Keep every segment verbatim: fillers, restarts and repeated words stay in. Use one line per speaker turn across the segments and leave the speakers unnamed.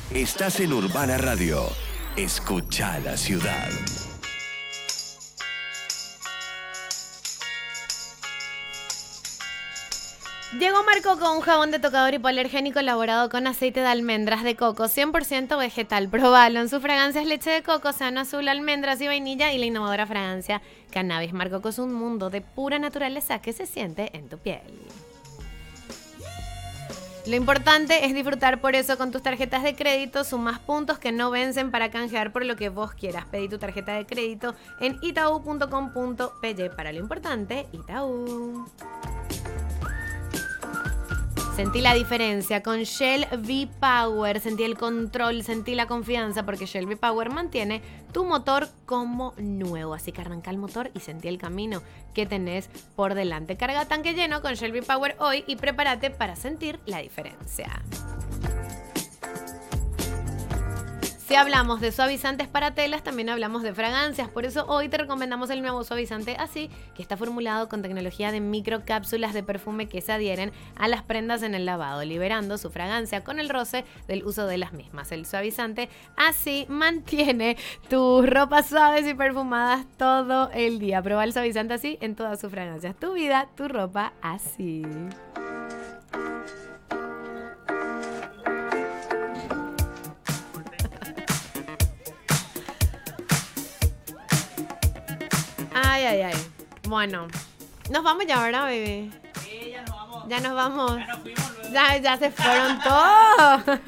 Estás en Urbana Radio. Escucha la ciudad.
Llegó Marco con un jabón de tocador hipoalergénico elaborado con aceite de almendras de coco, cien por ciento vegetal. Probalo. En su fragancia es leche de coco, océano azul, almendras y vainilla y la innovadora fragancia cannabis. Marco es un mundo de pura naturaleza que se siente en tu piel. Lo importante es disfrutar por eso con tus tarjetas de crédito, sumas puntos que no vencen para canjear por lo que vos quieras. Pedí tu tarjeta de crédito en itaú punto com punto pe para lo importante, Itaú. Sentí la diferencia con Shell V-Power, sentí el control, sentí la confianza porque Shell V-Power mantiene tu motor como nuevo. Así que arranca el motor y sentí el camino que tenés por delante. Carga tanque lleno con Shell V-Power hoy y prepárate para sentir la diferencia. Si hablamos de suavizantes para telas, también hablamos de fragancias. Por eso hoy te recomendamos el nuevo suavizante Así, que está formulado con tecnología de microcápsulas de perfume que se adhieren a las prendas en el lavado, liberando su fragancia con el roce del uso de las mismas. El suavizante Así mantiene tus ropas suaves y perfumadas todo el día. Prueba el suavizante Así en todas sus fragancias. Tu vida, tu ropa, así. Ay, ay, ay. Bueno, nos vamos ya, ¿verdad, baby?
Sí, ya nos vamos.
Ya nos vamos.
Ya nos fuimos luego.
Ya, ya se fueron todos.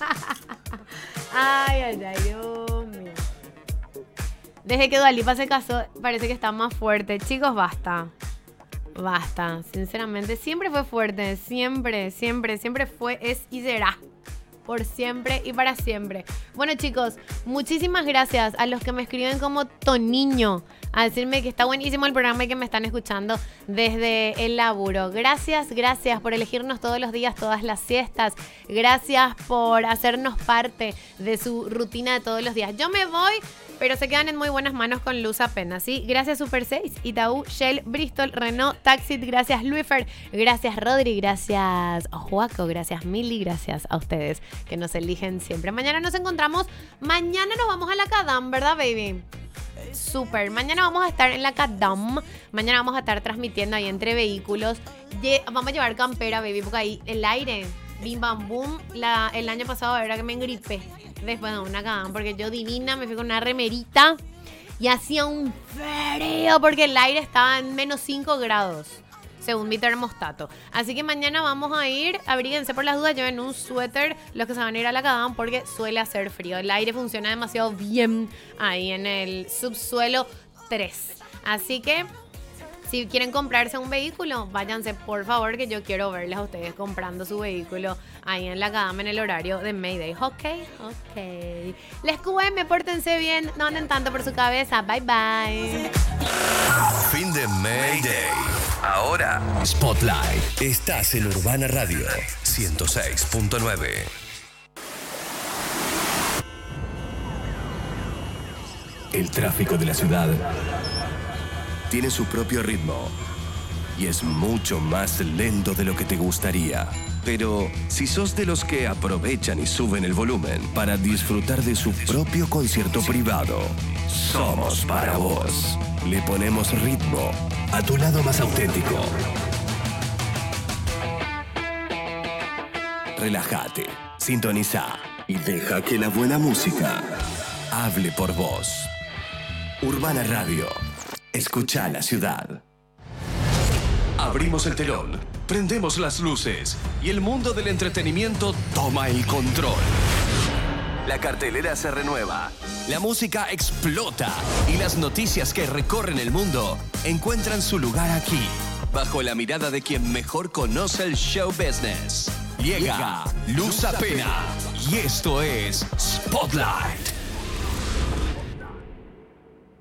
Ay, ay, ay, Dios mío. Desde que Dua Lipa se casó, parece que está más fuerte. Chicos, basta. Basta, sinceramente. Siempre fue fuerte. Siempre, siempre, siempre fue, es y será. Por siempre y para siempre. Bueno, chicos, muchísimas gracias a los que me escriben como Toniño a decirme que está buenísimo el programa y que me están escuchando desde el laburo. Gracias, gracias por elegirnos todos los días, todas las siestas. Gracias por hacernos parte de su rutina de todos los días. Yo me voy, pero se quedan en muy buenas manos con Luz apenas, ¿sí? Gracias Super seis, Itaú, Shell, Bristol, Renault, Taxit, gracias Luifer, gracias Rodri, gracias Joaco, gracias Mili, gracias a ustedes que nos eligen siempre. Mañana nos encontramos, mañana nos vamos a la Cadam, ¿verdad, baby? Súper, mañana vamos a estar en la Cadam, mañana vamos a estar transmitiendo ahí entre vehículos. Ye- vamos a llevar campera, baby, porque ahí el aire, bim bam boom, la, el año pasado era que me engripé después de una Cadam, porque yo divina me fui con una remerita y hacía un frío porque el aire estaba en menos cinco grados. Según mi termostato. Así que mañana vamos a ir, abríguense por las dudas, lleven un suéter los que se van a ir a la Cadam porque suele hacer frío. El aire funciona demasiado bien ahí en el subsuelo tres. Así que si quieren comprarse un vehículo, váyanse por favor que yo quiero verles a ustedes comprando su vehículo ahí en la Cadam en el horario de Mayday. Ok, ok. Les Q M, pórtense bien, no anden tanto por su cabeza. Bye, bye.
Fin de Mayday. Ahora, Spotlight. Estás en Urbana Radio ciento seis punto nueve. El tráfico de la ciudad tiene su propio ritmo y es mucho más lento de lo que te gustaría. Pero si sos de los que aprovechan y suben el volumen para disfrutar de su propio concierto privado, somos para vos. Le ponemos ritmo a tu lado más auténtico. Relájate, sintoniza y deja que la buena música hable por vos. Urbana Radio. Escucha la ciudad. Abrimos el telón, prendemos las luces y el mundo del entretenimiento toma el control. La cartelera se renueva, la música explota y las noticias que recorren el mundo encuentran su lugar aquí, bajo la mirada de quien mejor conoce el show business. Llega Luz Apena y esto es Spotlight.